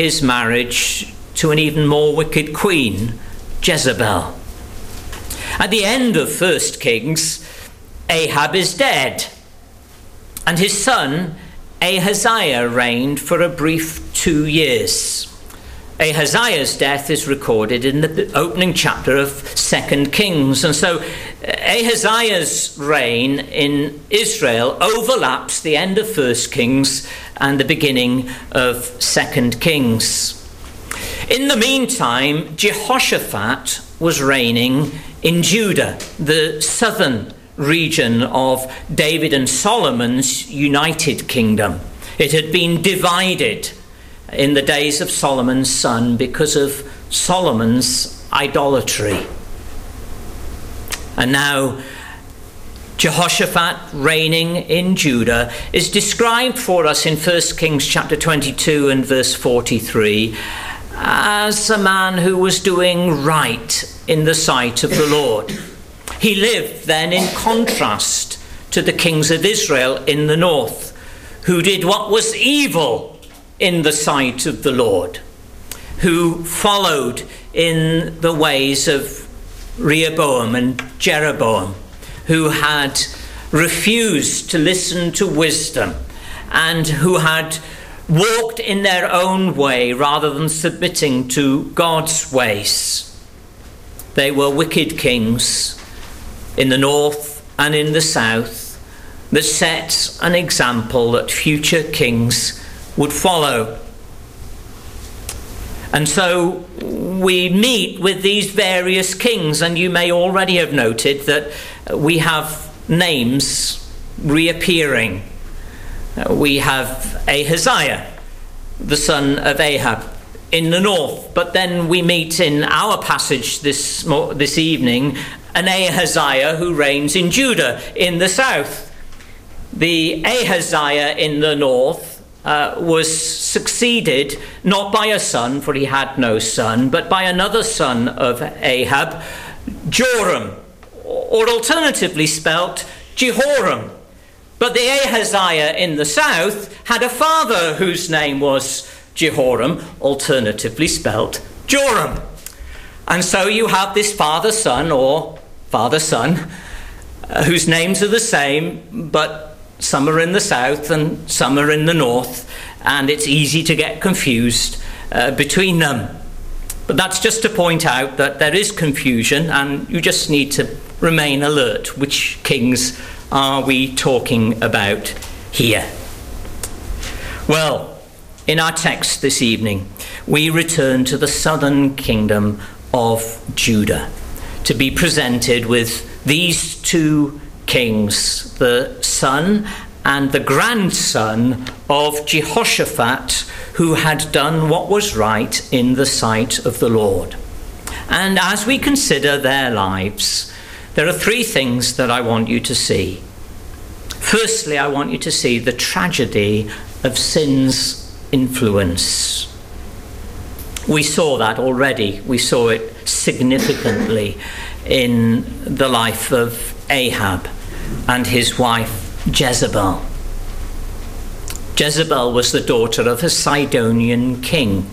his marriage to an even more wicked queen, Jezebel. At the end of 1 Kings, Ahab is dead, and his son Ahaziah reigned for a brief 2 years. Ahaziah's death is recorded in the opening chapter of 2 Kings, and so Ahaziah's reign in Israel overlaps the end of 1 Kings and the beginning of 2 Kings. In the meantime, Jehoshaphat was reigning in Judah, the southern region of David and Solomon's united kingdom. It had been divided in the days of Solomon's son because of Solomon's idolatry. And now Jehoshaphat reigning in Judah is described for us in 1 Kings chapter 22 and verse 43 as a man who was doing right in the sight of the Lord. He lived then in contrast to the kings of Israel in the north, who did what was evil in the sight of the Lord, who followed in the ways of Rehoboam and Jeroboam, who had refused to listen to wisdom and who had walked in their own way rather than submitting to God's ways. They were wicked kings in the north and in the south that set an example that future kings would follow. And so we meet with these various kings, and you may already have noted that we have names reappearing. We have Ahaziah, the son of Ahab, in the north, but then we meet in our passage this evening an Ahaziah who reigns in Judah in the south. The Ahaziah in the north was succeeded not by a son, for he had no son, but by another son of Ahab, Joram, or alternatively spelt Jehoram. But the Ahaziah in the south had a father whose name was Jehoram, alternatively spelt Joram. And so you have this father-son or father-son whose names are the same, but some are in the south and some are in the north, and it's easy to get confused between them. But that's just to point out that there is confusion, and you just need to remain alert. Which kings are we talking about here? Well, in our text this evening, we return to the southern kingdom of Judah to be presented with these two kings, the son and the grandson of Jehoshaphat, who had done what was right in the sight of the Lord. And as we consider their lives, there are three things that I want you to see. Firstly, I want you to see the tragedy of sin's influence. We saw that already. We saw it significantly in the life of Ahab and his wife Jezebel. Jezebel was the daughter of a Sidonian king.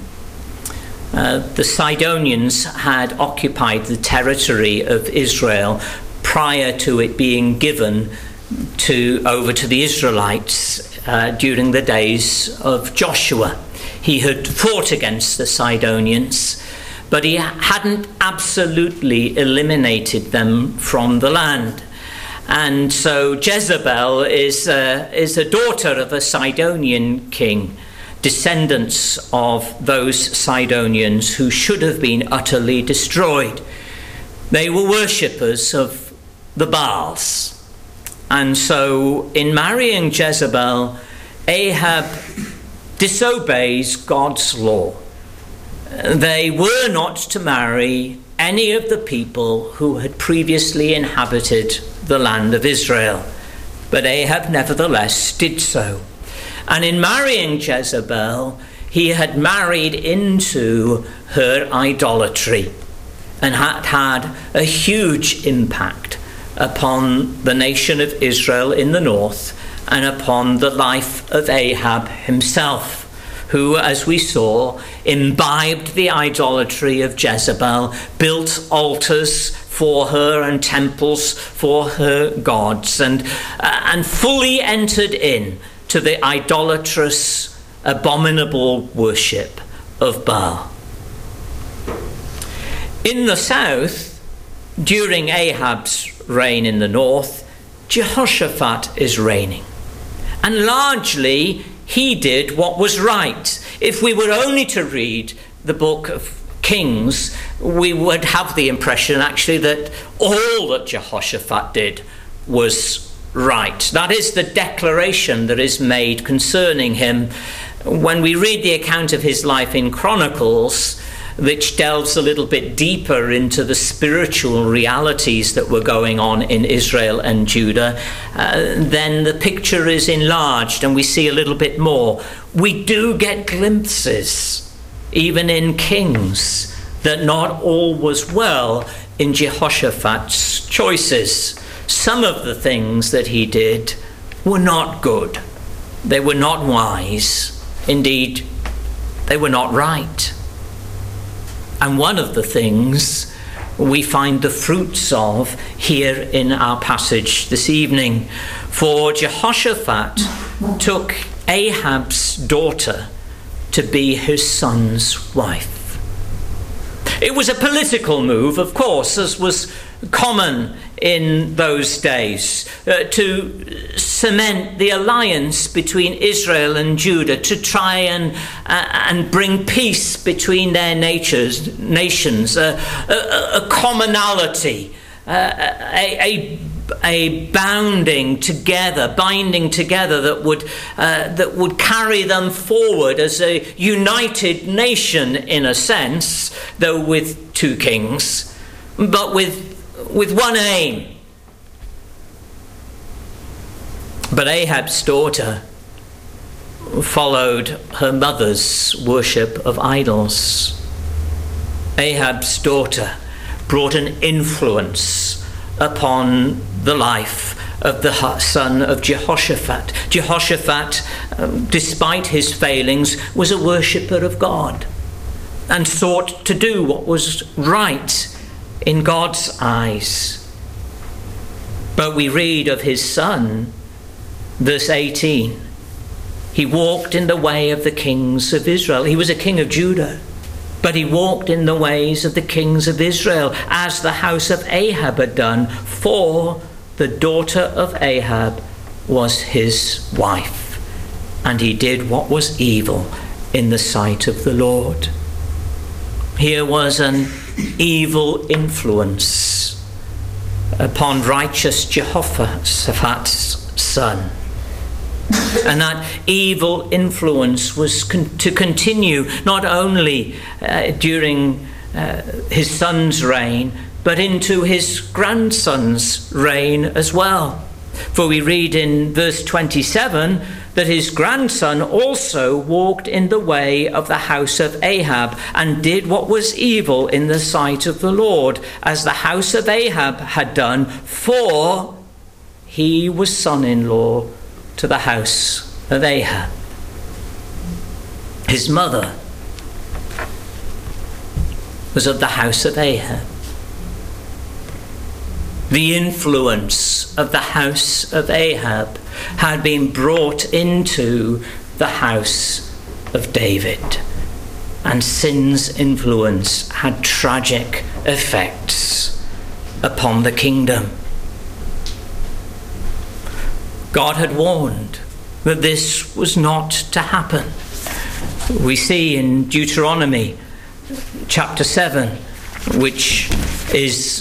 The Sidonians had occupied the territory of Israel prior to it being given over to the Israelites during the days of Joshua. He had fought against the Sidonians, but he hadn't absolutely eliminated them from the land. And so Jezebel is a daughter of a Sidonian king, descendants of those Sidonians who should have been utterly destroyed. They were worshippers of the Baals. And so in marrying Jezebel, Ahab disobeys God's law. They were not to marry any of the people who had previously inhabited the land of Israel, but Ahab nevertheless did so. And in marrying Jezebel, he had married into her idolatry and had a huge impact upon the nation of Israel in the north and upon the life of Ahab himself, who, as we saw, imbibed the idolatry of Jezebel, built altars for her and temples for her gods, and fully entered in to the idolatrous, abominable worship of Baal. In the south, during Ahab's reign in the north, Jehoshaphat is reigning. And largely, he did what was right. If we were only to read the book of Kings, we would have the impression actually that all that Jehoshaphat did was right. That is the declaration that is made concerning him. When we read the account of his life in Chronicles, which delves a little bit deeper into the spiritual realities that were going on in Israel and Judah, then the picture is enlarged and we see a little bit more. We do get glimpses, even in Kings, that not all was well in Jehoshaphat's choices. Some of the things that he did were not good. They were not wise. Indeed, they were not right. And one of the things we find the fruits of here in our passage this evening. For Jehoshaphat took Ahab's daughter to be his son's wife. It was a political move, of course, as was common in those days, to cement the alliance between Israel and Judah, to try and bring peace between their nations, a commonality, a binding together that would carry them forward as a united nation in a sense, though with two kings, but with one aim. But Ahab's daughter followed her mother's worship of idols. Ahab's daughter brought an influence upon the life of the son of Jehoshaphat. Jehoshaphat, despite his failings, was a worshipper of God and sought to do what was right in God's eyes. But we read of his son, verse 18, he walked in the way of the kings of Israel. He was a king of Judah, but he walked in the ways of the kings of Israel, as the house of Ahab had done, for the daughter of Ahab was his wife, and he did what was evil in the sight of the Lord. Here was an evil influence upon righteous Jehoshaphat's son. And that evil influence was to continue not only during his son's reign, but into his grandson's reign as well. For we read in verse 27 that his grandson also walked in the way of the house of Ahab and did what was evil in the sight of the Lord, as the house of Ahab had done, for he was son-in-law to the house of Ahab. His mother was of the house of Ahab. The influence of the house of Ahab had been brought into the house of David, and sin's influence had tragic effects upon the kingdom. God had warned that this was not to happen. We see in Deuteronomy chapter 7, which is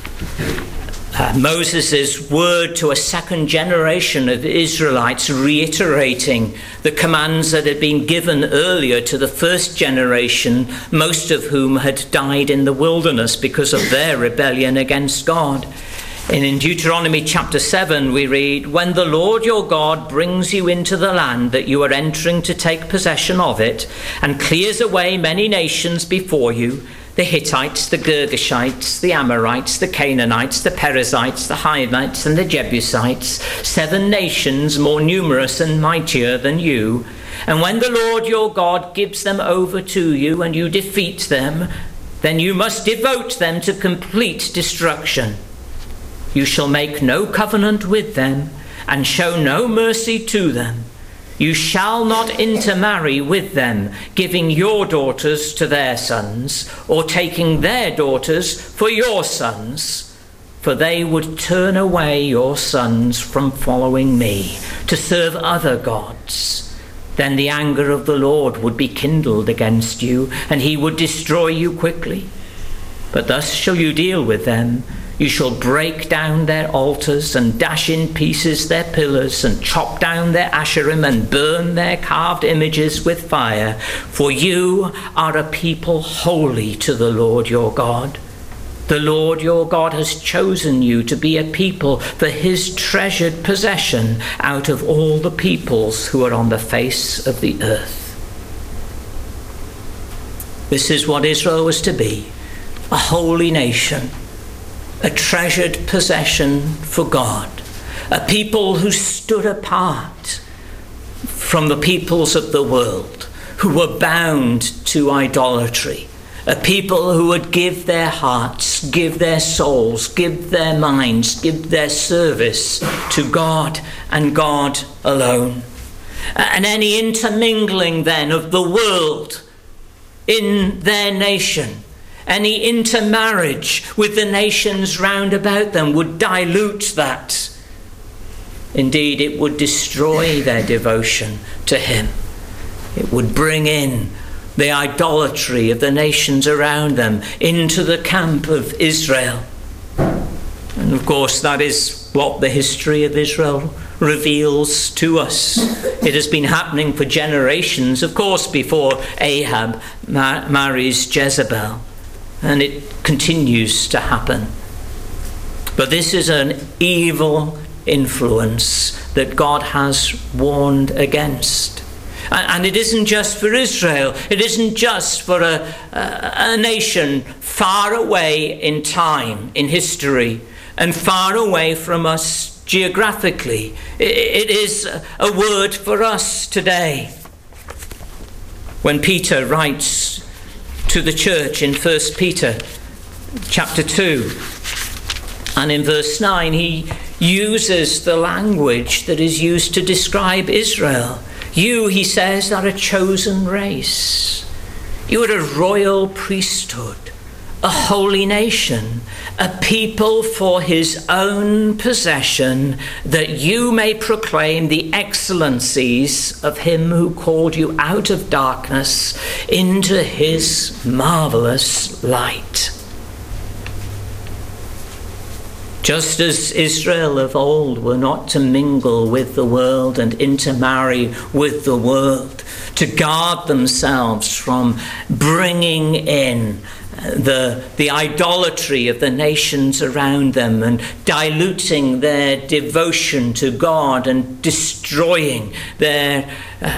Moses' word to a second generation of Israelites, reiterating the commands that had been given earlier to the first generation, most of whom had died in the wilderness because of their rebellion against God. And in Deuteronomy chapter 7 we read, "When the Lord your God brings you into the land that you are entering to take possession of it, and clears away many nations before you, the Hittites, the Girgashites, the Amorites, the Canaanites, the Perizzites, the Hivites, and the Jebusites, 7 nations more numerous and mightier than you. And when the Lord your God gives them over to you and you defeat them, then you must devote them to complete destruction. You shall make no covenant with them and show no mercy to them. You shall not intermarry with them, giving your daughters to their sons, or taking their daughters for your sons, for they would turn away your sons from following me to serve other gods. Then the anger of the Lord would be kindled against you, and he would destroy you quickly. But thus shall you deal with them. You shall break down their altars and dash in pieces their pillars and chop down their Asherim and burn their carved images with fire. For you are a people holy to the Lord your God. The Lord your God has chosen you to be a people for his treasured possession out of all the peoples who are on the face of the earth. This is what Israel was to be, a holy nation, a treasured possession for God, a people who stood apart from the peoples of the world, who were bound to idolatry, a people who would give their hearts, give their souls, give their minds, give their service to God and God alone. And any intermingling then of the world in their nation, any intermarriage with the nations round about them would dilute that. Indeed, it would destroy their devotion to him. It would bring in the idolatry of the nations around them into the camp of Israel. And of course, that is what the history of Israel reveals to us. It has been happening for generations, of course, before Ahab marries Jezebel. And it continues to happen. But this is an evil influence that God has warned against. And it isn't just for Israel. It isn't just for a nation far away in time, in history, and far away from us geographically. It is a word for us today. When Peter writes to the church in 1 Peter chapter 2 and in verse 9, he uses the language that is used to describe Israel. You, he says, are a chosen race. You are a royal priesthood, a holy nation, a people for his own possession, that you may proclaim the excellencies of him who called you out of darkness into his marvelous light. Just as Israel of old were not to mingle with the world and intermarry with the world, to guard themselves from bringing in the idolatry of the nations around them and diluting their devotion to God and destroying their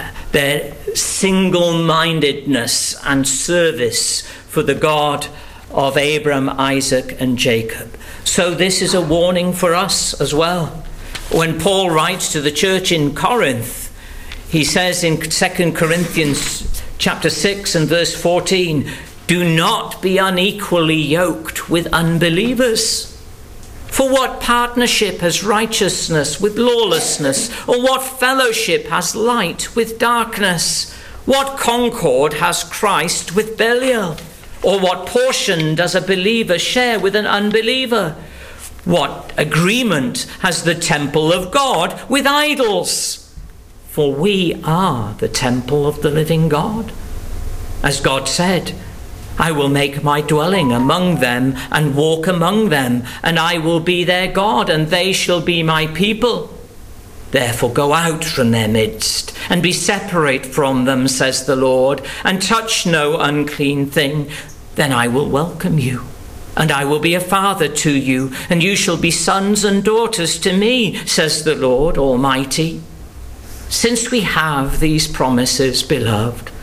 single-mindedness and service for the God of Abraham, Isaac, and Jacob. So this is a warning for us as well. When Paul writes to the church in Corinth, he says in 2 Corinthians chapter 6 and verse 14, do not be unequally yoked with unbelievers. For what partnership has righteousness with lawlessness? Or what fellowship has light with darkness? What concord has Christ with Belial? Or what portion does a believer share with an unbeliever? What agreement has the temple of God with idols? For we are the temple of the living God. As God said, I will make my dwelling among them and walk among them, and I will be their God, and they shall be my people. Therefore go out from their midst, and be separate from them, says the Lord, and touch no unclean thing. Then I will welcome you, and I will be a father to you, and you shall be sons and daughters to me, says the Lord Almighty. Since we have these promises, beloved,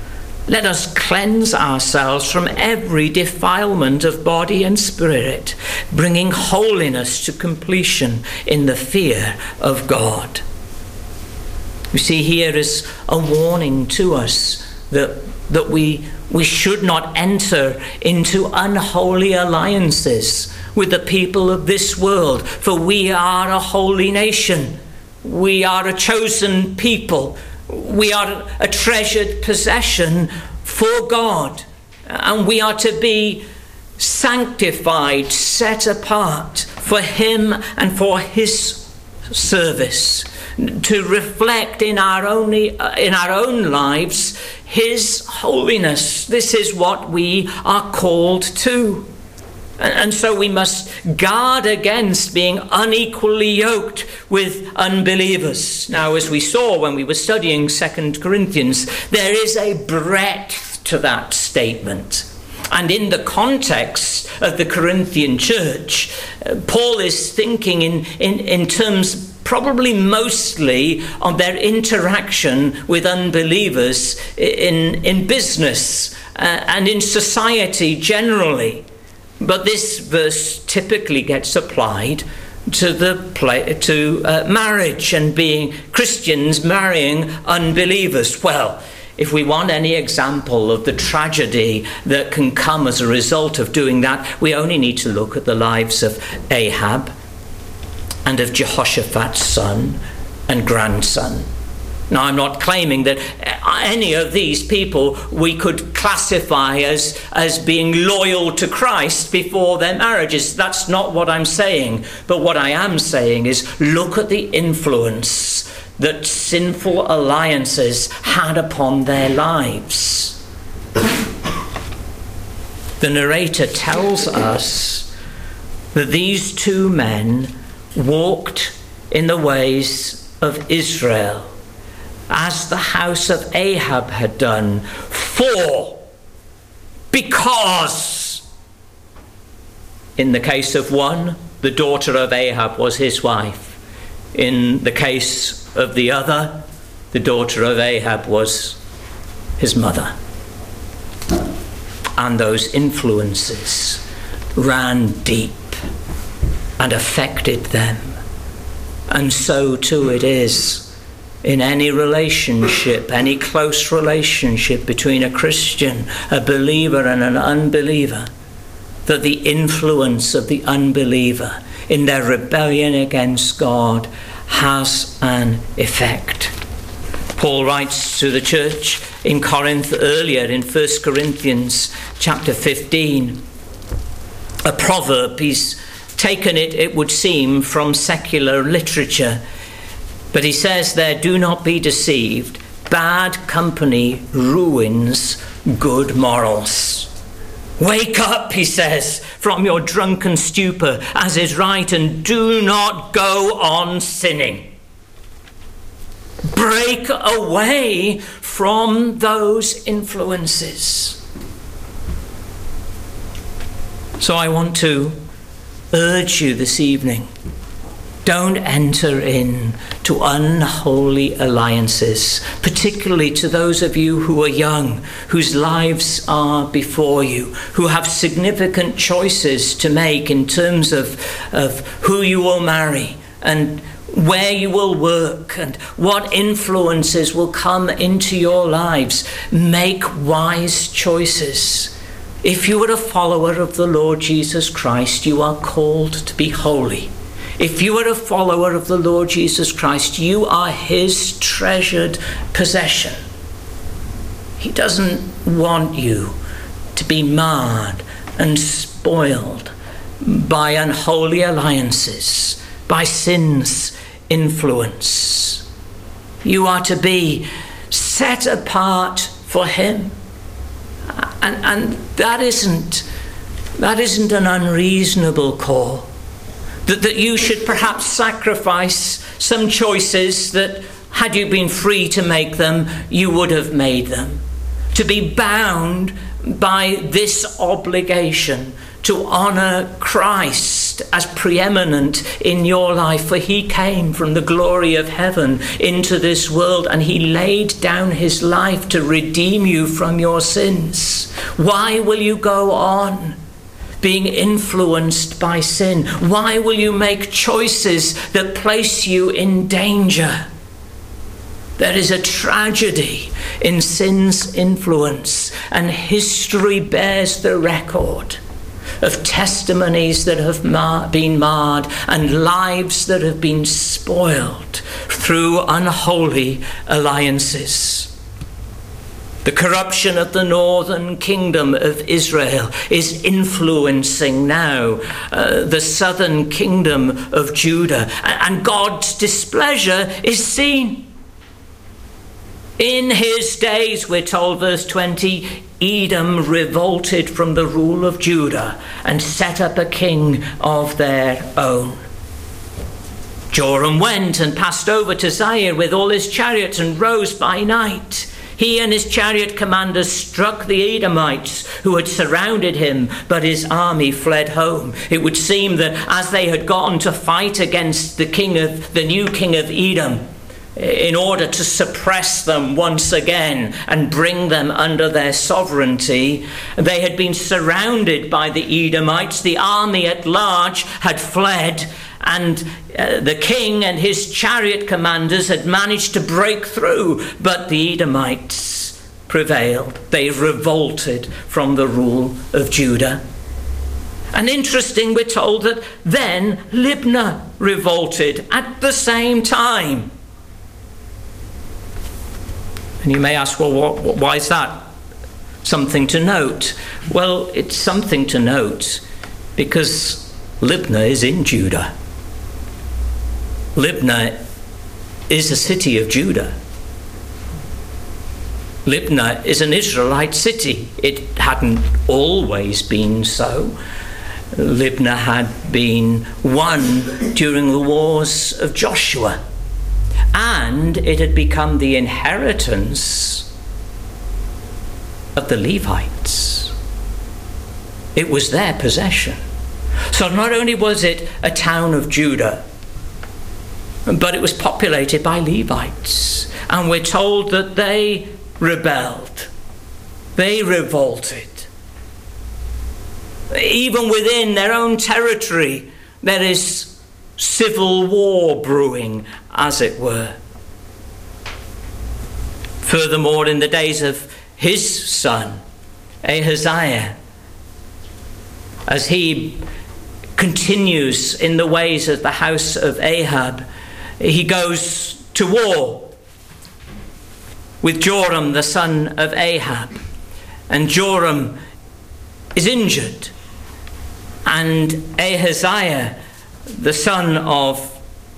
Let us cleanse ourselves from every defilement of body and spirit, bringing holiness to completion in the fear of God. You see, here is a warning to us that we should not enter into unholy alliances with the people of this world, for we are a holy nation. We are a chosen people. We are a treasured possession for God, and we are to be sanctified, set apart for Him and for His service, to reflect in our own lives His holiness. This is what we are called to. And so we must guard against being unequally yoked with unbelievers. Now, as we saw when we were studying 2 Corinthians, there is a breadth to that statement. And in the context of the Corinthian church, Paul is thinking in terms probably mostly of their interaction with unbelievers in business and in society generally. But this verse typically gets applied to marriage and being Christians marrying unbelievers. Well, if we want any example of the tragedy that can come as a result of doing that, we only need to look at the lives of Ahab and of Jehoshaphat's son and grandson. Now, I'm not claiming that any of these people we could classify as being loyal to Christ before their marriages. That's not what I'm saying. But what I am saying is look at the influence that sinful alliances had upon their lives. The narrator tells us that these two men walked in the ways of Israel, as the house of Ahab had done, because in the case of one, the daughter of Ahab was his wife. In the case of the other, the daughter of Ahab was his mother. And those influences ran deep and affected them. And so too it is in any relationship, any close relationship between a Christian, a believer and an unbeliever, that the influence of the unbeliever in their rebellion against God has an effect. Paul writes to the church in Corinth earlier in 1 Corinthians chapter 15, a proverb. He's taken it would seem, from secular literature. But he says there, do not be deceived. Bad company ruins good morals. Wake up, he says, from your drunken stupor, as is right, and do not go on sinning. Break away from those influences. So I want to urge you this evening, don't enter into unholy alliances, particularly to those of you who are young, whose lives are before you, who have significant choices to make in terms of who you will marry and where you will work and what influences will come into your lives. Make wise choices. If you are a follower of the Lord Jesus Christ, you are called to be holy. If you are a follower of the Lord Jesus Christ, you are his treasured possession. He doesn't want you to be marred and spoiled by unholy alliances, by sin's influence. You are to be set apart for him. And that isn't an unreasonable call. That you should perhaps sacrifice some choices that, had you been free to make them, you would have made them. To be bound by this obligation to honour Christ Christ as preeminent in your life, for he came from the glory of heaven into this world and he laid down his life to redeem you from your sins. Why will you go on being influenced by sin? Why will you make choices that place you in danger? There is a tragedy in sin's influence, and history bears the record of testimonies that have been marred and lives that have been spoiled through unholy alliances. The corruption of the northern kingdom of Israel is influencing now the southern kingdom of Judah, and God's displeasure is seen. In his days, we're told, verse 20, Edom revolted from the rule of Judah and set up a king of their own. Joram went and passed over to Zair with all his chariots and rose by night. He and his chariot commanders struck the Edomites who had surrounded him, but his army fled home. It would seem that as they had gone to fight against the new king of Edom, in order to suppress them once again and bring them under their sovereignty, they had been surrounded by the Edomites. The army at large had fled, and the king and his chariot commanders had managed to break through, but the Edomites prevailed. They revolted from the rule of Judah. And interesting, we're told that then Libnah revolted at the same time. And you may ask, well, why is that something to note? Well, it's something to note because Libnah is in Judah. Libnah is a city of Judah. Libnah is an Israelite city. It hadn't always been so. Libnah had been won during the wars of Joshua, and it had become the inheritance of the Levites. It was their possession. So not only was it a town of Judah, but it was populated by Levites. And we're told that they rebelled. They revolted. Even within their own territory, there is civil war brewing, as it were. Furthermore, in the days of his son, Ahaziah, as he continues in the ways of the house of Ahab, he goes to war with Joram, the son of Ahab. And Joram is injured. And Ahaziah, the son of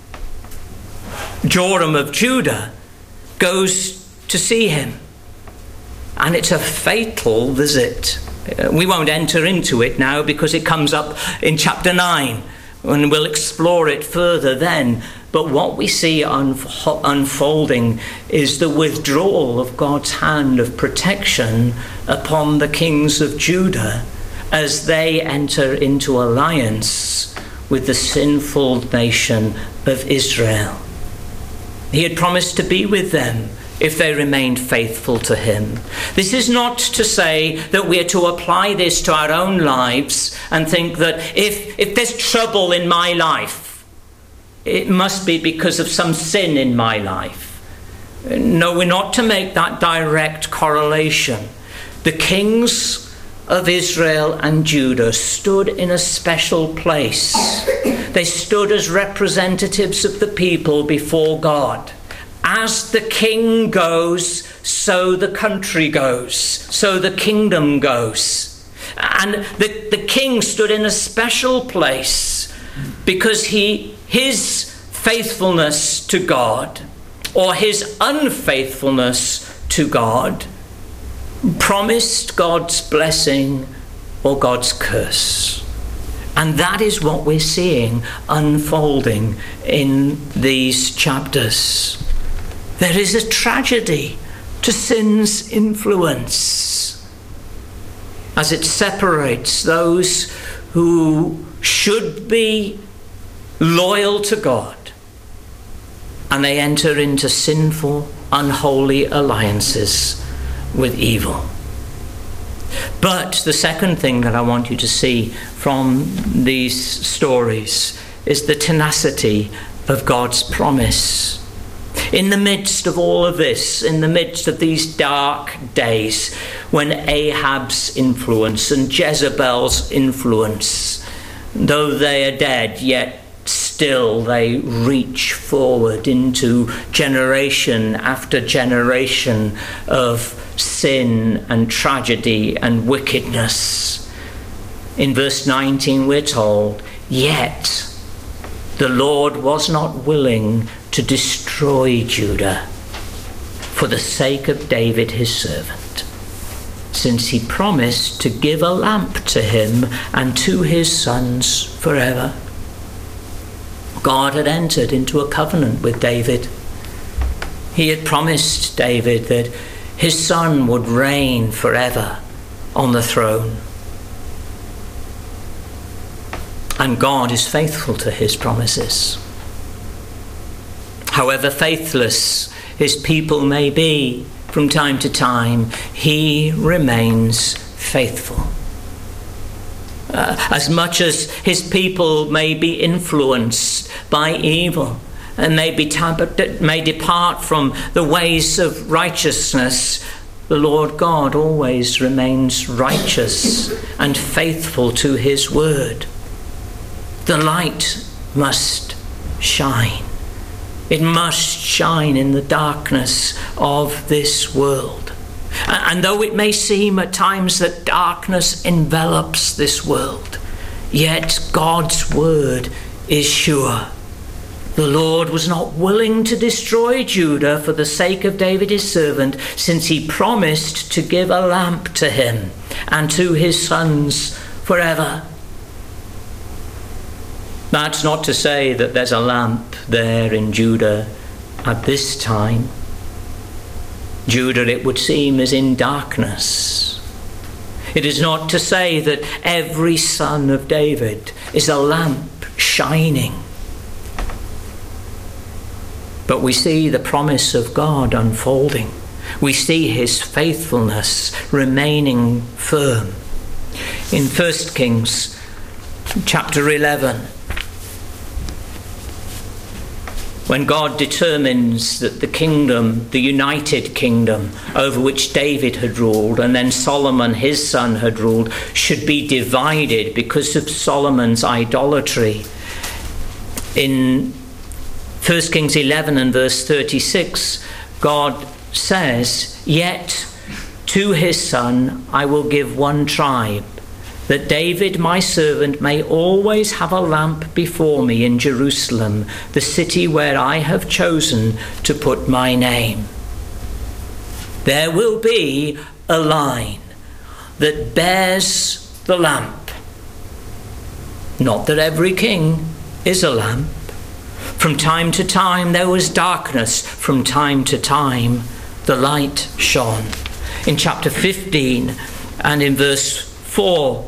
Joram of Judah, goes to see him. And it's a fatal visit. We won't enter into it now because it comes up in chapter 9 and we'll explore it further then. But what we see unfolding is the withdrawal of God's hand of protection upon the kings of Judah as they enter into alliance with the sinful nation of Israel. He had promised to be with them if they remained faithful to him. This is not to say that we are to apply this to our own lives and think that if there's trouble in my life, it must be because of some sin in my life. No, we're not to make that direct correlation. The kings of Israel and Judah stood in a special place. They stood as representatives of the people before God. As the king goes, so the country goes, so the kingdom goes. And the king stood in a special place because his faithfulness to God, or his unfaithfulness to God, promised God's blessing or God's curse. And that is what we're seeing unfolding in these chapters. There is a tragedy to sin's influence as it separates those who should be loyal to God, and they enter into sinful, unholy alliances with evil. But the second thing that I want you to see from these stories is the tenacity of God's promise. In the midst of all of this, in the midst of these dark days, when Ahab's influence and Jezebel's influence, though they are dead, yet still they reach forward into generation after generation of sin and tragedy and wickedness. In verse 19 we're told, "Yet the Lord was not willing to destroy Judah for the sake of David his servant, since he promised to give a lamp to him and to his sons forever." God had entered into a covenant with David. He had promised David that his son would reign forever on the throne. And God is faithful to his promises. However faithless his people may be from time to time, he remains faithful. As much as his people may be influenced by evil and may depart from the ways of righteousness, the Lord God always remains righteous and faithful to his word. The light must shine. It must shine in the darkness of this world. And though it may seem at times that darkness envelops this world, yet God's word is sure. The Lord was not willing to destroy Judah for the sake of David his servant, since he promised to give a lamp to him and to his sons forever. That's not to say that there's a lamp there in Judah at this time. Judah, it would seem, is in darkness. It is not to say that every son of David is a lamp shining. But we see the promise of God unfolding. We see his faithfulness remaining firm. In 1 Kings chapter 11, when God determines that the kingdom, the united kingdom over which David had ruled and then Solomon, his son, had ruled, should be divided because of Solomon's idolatry. In 1 Kings 11 and verse 36, God says, "Yet to his son I will give one tribe, that David my servant may always have a lamp before me in Jerusalem, the city where I have chosen to put my name." There will be a line that bears the lamp. Not that every king is a lamp. From time to time there was darkness. From time to time the light shone. In chapter 15 and in verse 4,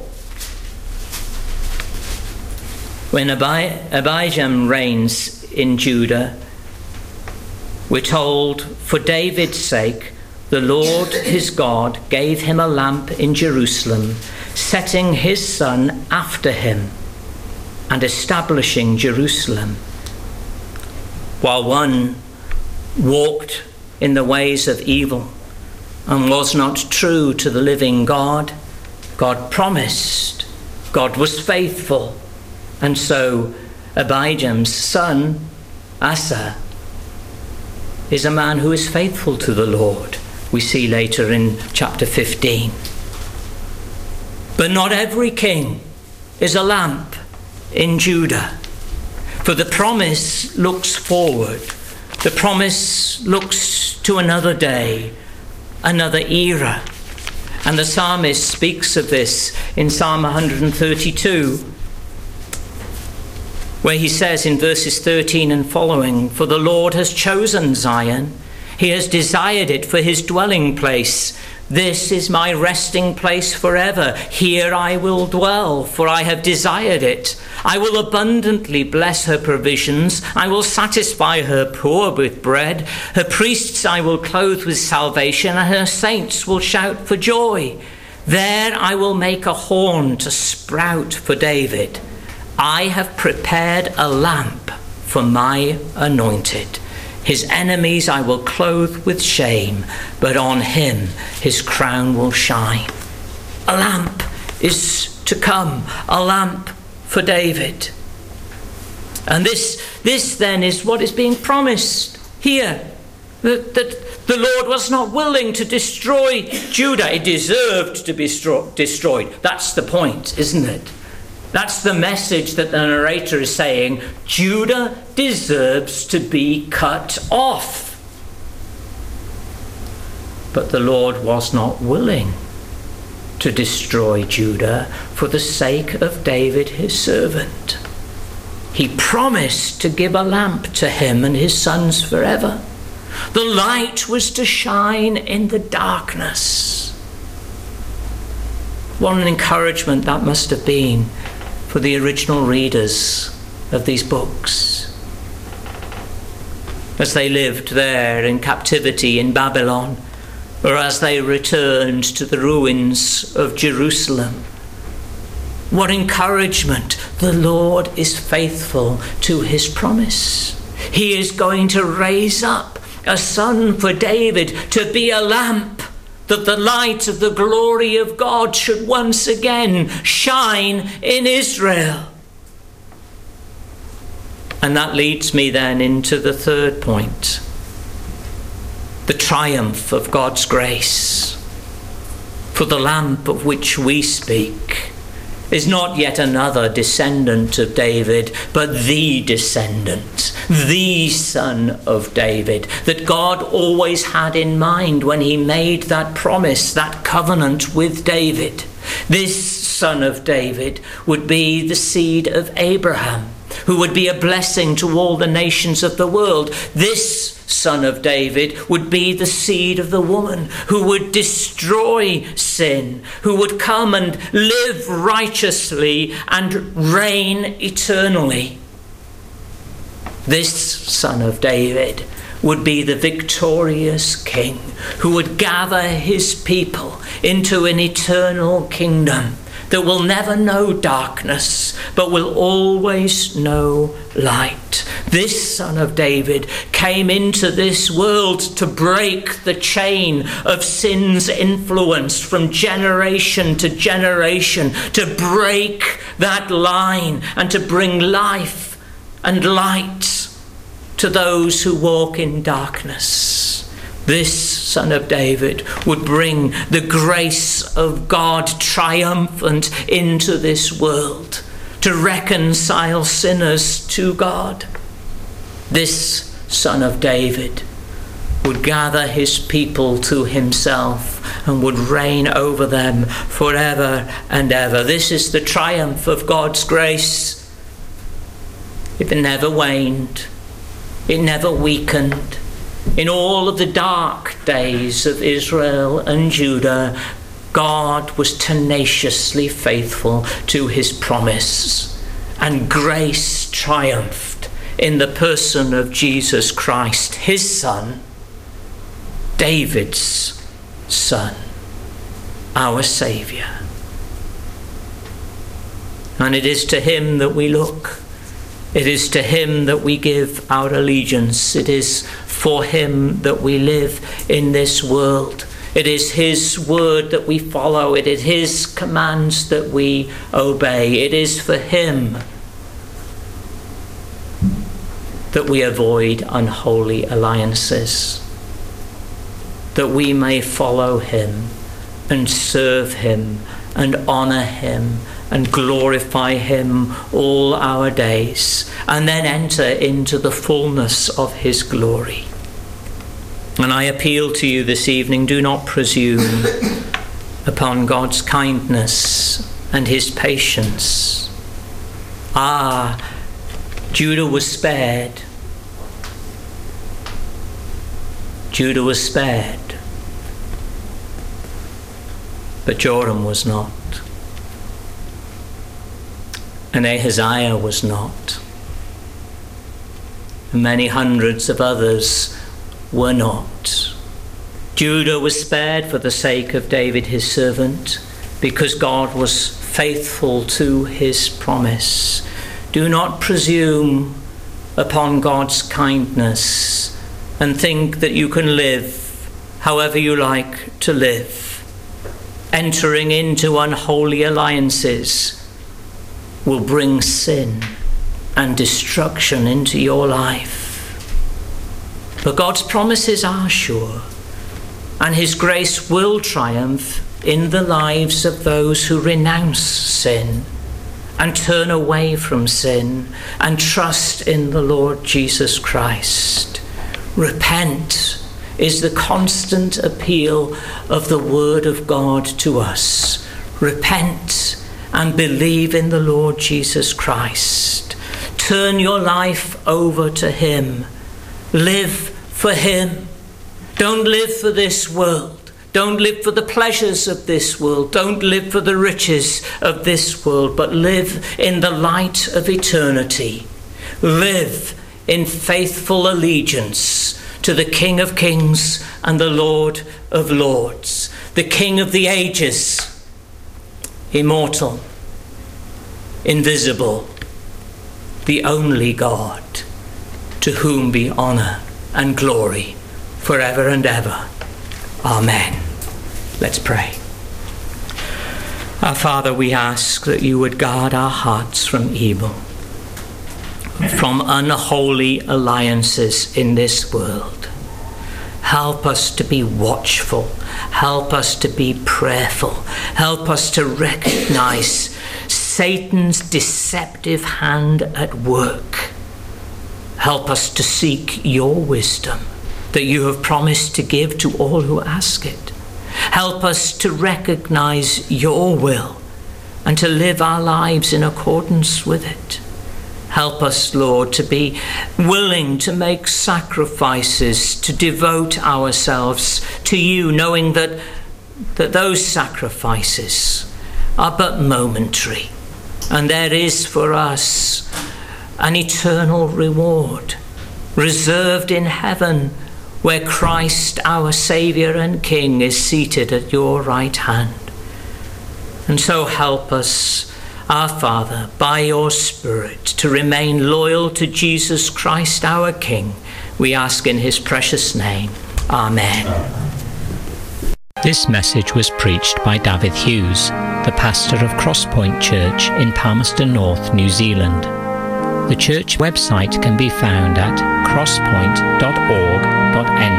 when Abijam reigns in Judah, we're told, "For David's sake, the Lord his God gave him a lamp in Jerusalem, setting his son after him and establishing Jerusalem. While one walked in the ways of evil and was not true to the living God, God promised, God was faithful. And so Abijam's son, Asa, is a man who is faithful to the Lord. We see later in chapter 15. But not every king is a lamp in Judah. For the promise looks forward. The promise looks to another day, another era. And the psalmist speaks of this in Psalm 132. Where he says in verses 13 and following, "For the Lord has chosen Zion, he has desired it for his dwelling place. This is my resting place forever. Here I will dwell, for I have desired it. I will abundantly bless her provisions. I will satisfy her poor with bread. Her priests I will clothe with salvation, and her saints will shout for joy. There I will make a horn to sprout for David. I have prepared a lamp for my anointed. His enemies I will clothe with shame, but on him his crown will shine. A lamp is to come, a lamp for David. And this then is what is being promised here, that the Lord was not willing to destroy Judah. It deserved to be destroyed. That's the point, isn't it? That's the message that the narrator is saying. Judah deserves to be cut off. But the Lord was not willing to destroy Judah for the sake of David, his servant. He promised to give a lamp to him and his sons forever. The light was to shine in the darkness. What an encouragement that must have been for the original readers of these books as they lived there in captivity in Babylon, or as they returned to the ruins of Jerusalem. What encouragement! The Lord is faithful to his promise. He is going to raise up a son for David to be a lamp, that the light of the glory of God should once again shine in Israel. And that leads me then into the third point, the triumph of God's grace. For the lamp of which we speak is not yet another descendant of David, but the descendant, the son of David, that God always had in mind when he made that promise, that covenant with David. This son of David would be the seed of Abraham, who would be a blessing to all the nations of the world. This son of David would be the seed of the woman, who would destroy sin, who would come and live righteously and reign eternally. This son of David would be the victorious king, who would gather his people into an eternal kingdom that will never know darkness, but will always know light. This son of David came into this world to break the chain of sin's influence from generation to generation, to break that line and to bring life and light to those who walk in darkness. This son of David would bring the grace of God triumphant into this world to reconcile sinners to God. This son of David would gather his people to himself and would reign over them forever and ever. This is the triumph of God's grace. It never waned. It never weakened. In all of the dark days of Israel and Judah, God was tenaciously faithful to his promise, and grace triumphed in the person of Jesus Christ, his son, David's son, our Saviour. And it is to him that we look. It is to him that we give our allegiance. It is for him that we live in this world. It is his word that we follow. It is his commands that we obey. It is for him that we avoid unholy alliances, that we may follow him and serve him and honour him and glorify him all our days, and then enter into the fullness of his glory. And I appeal to you this evening, do not presume upon God's kindness and his patience. Judah was spared. Judah was spared. but Joram was not. And Ahaziah was not. And many hundreds of others were not. Judah was spared for the sake of David his servant, because God was faithful to his promise. Do not presume upon God's kindness and think that you can live however you like to live. Entering into unholy alliances will bring sin and destruction into your life. But God's promises are sure, and his grace will triumph in the lives of those who renounce sin and turn away from sin and trust in the Lord Jesus Christ. Repent is the constant appeal of the Word of God to us. Repent and believe in the Lord Jesus Christ. Turn your life over to him. Live for him. Don't live for this world. Don't live for the pleasures of this world. Don't live for the riches of this world, but live in the light of eternity. Live in faithful allegiance to the King of Kings and the Lord of Lords, the King of the ages, immortal, invisible, the only God, to whom be honour and glory forever and ever. Amen. Let's pray. Our Father, we ask that you would guard our hearts from evil, from unholy alliances in this world. Help us to be watchful. Help us to be prayerful. Help us to recognize Satan's deceptive hand at work. Help us to seek your wisdom that you have promised to give to all who ask it. Help us to recognize your will and to live our lives in accordance with it. Help us, Lord, to be willing to make sacrifices, to devote ourselves to you, knowing that those sacrifices are but momentary, and there is for us an eternal reward reserved in heaven, where Christ, our Saviour and King, is seated at your right hand. And so help us, our Father, by your Spirit, to remain loyal to Jesus Christ, our King. We ask in his precious name. Amen. This message was preached by David Hughes, the pastor of Crosspoint Church in Palmerston North, New Zealand. The church website can be found at crosspoint.org.nz.